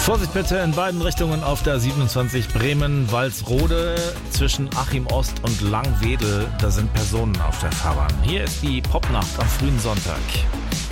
Vorsicht bitte in beiden Richtungen auf der 27 Bremen-Walsrode zwischen Achim Ost und Langwedel. Da sind Personen auf der Fahrbahn. Hier ist die Popnacht am frühen Sonntag.